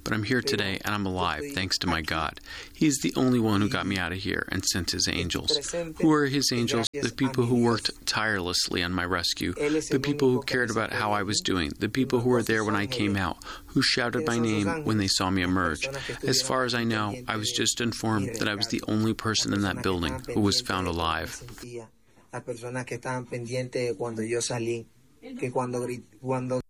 but I'm here today and I'm alive thanks to my God. He's the only one who got me out of here and sent His angels. Who are His angels? The people who worked tirelessly on my rescue, the people who cared about how I was doing, the people who were there when I came out, who shouted my name when they saw me emerge. As far as I know, I was just informed that I was the only person in that building who was found alive. Las personas que estaban pendientes cuando yo salí, que cuando